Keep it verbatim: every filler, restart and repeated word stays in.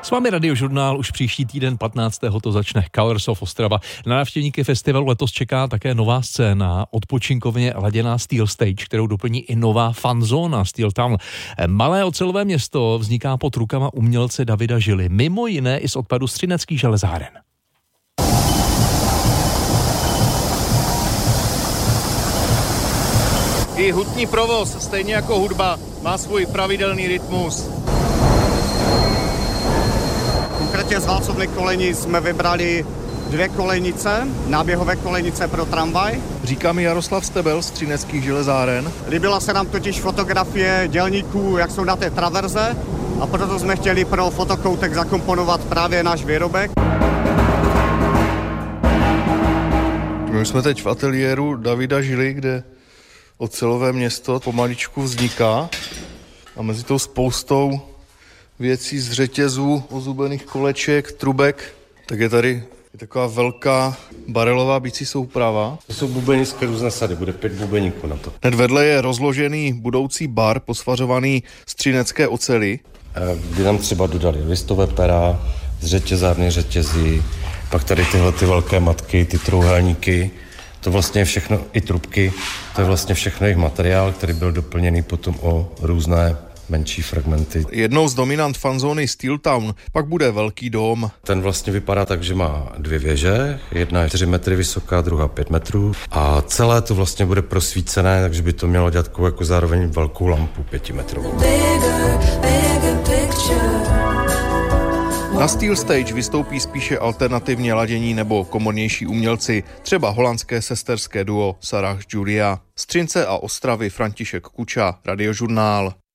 S vámi Radiožurnál už příští týden patnáctého to začne Colors of Ostrava. Na návštěvníky festivalu letos čeká také nová scéna, odpočinkovně laděná Steel Stage, kterou doplní i nová fanzóna Steel Town. Malé ocelové město vzniká pod rukama umělce Davida Žily, mimo jiné i z odpadu z Třineckých železáren. I hutní provoz, stejně jako hudba, má svůj pravidelný rytmus. Konkrétně z válcovny Koleni jsme vybrali dvě kolejnice, náběhové kolejnice pro tramvaj. Říká mi Jaroslav Stebel z Třineckých železáren. Líbila se nám totiž fotografie dělníků, jak jsou na té traverze, a proto jsme chtěli pro fotokoutek zakomponovat právě náš výrobek. My jsme teď v ateliéru Davida Žily, kde ocelové město pomaličku vzniká a mezi tou spoustou věcí z řetězů, ozubených koleček, trubek, tak je tady je taková velká barelová bicí souprava. To jsou bubenické různé sady, bude pět bubeníků na to. Hned vedle je rozložený budoucí bar, posvařovaný z třinecké oceli. Kdy nám třeba dodali listové pera, z řetězárny řetězí, pak tady tyhle ty velké matky, ty trouhelníky, to vlastně je všechno, i trubky, to je vlastně všechno jejich materiál, který byl doplněný potom o různé menší fragmenty. Jednou z dominant fanzóny Steel Town pak bude velký dom. Ten vlastně vypadá tak, že má dvě věže, jedna je čtyři metry vysoká, druhá pět metrů a celé to vlastně bude prosvícené, takže by to mělo dělat jako zároveň velkou lampu pětimetrovou. Na Steel Stage vystoupí spíše alternativně ladění nebo komornější umělci, třeba holandské sesterské duo Sarah Julia. Z Třince a Ostravy František Kuča, Radiožurnál.